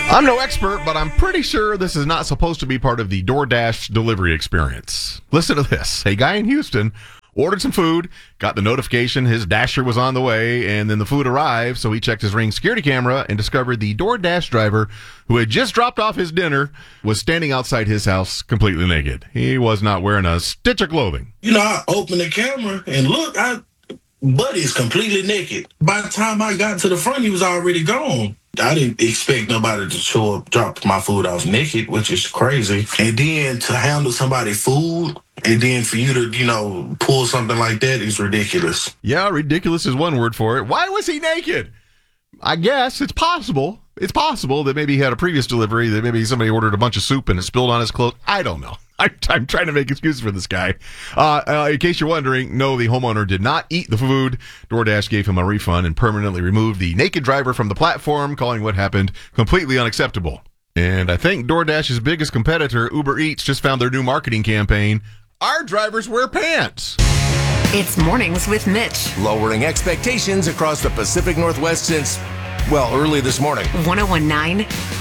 I'm no expert, but I'm pretty sure this is not supposed to be part of the DoorDash delivery experience. Listen to this. A guy in Houston ordered some food, got the notification his Dasher was on the way, and then the food arrived, so he checked his Ring security camera and discovered the DoorDash driver, who had just dropped off his dinner, was standing outside his house completely naked. He was not wearing a stitch of clothing. I opened the camera and look, Buddy's completely naked. By the time I got to the front, he was already gone. I didn't expect nobody to show up, drop my food off naked, which is crazy. And then to handle somebody's food, and then for you to, pull something like that is ridiculous. Yeah, ridiculous is one word for it. Why was he naked? I guess it's possible. It's possible that maybe he had a previous delivery, that maybe somebody ordered a bunch of soup and it spilled on his clothes. I don't know. I'm trying to make excuses for this guy. In case you're wondering, no, the homeowner did not eat the food. DoorDash gave him a refund and permanently removed the naked driver from the platform, calling what happened completely unacceptable. And I think DoorDash's biggest competitor, Uber Eats, just found their new marketing campaign, Our Drivers Wear Pants. It's Mornings with Mitch. Lowering expectations across the Pacific Northwest since, early this morning. 1019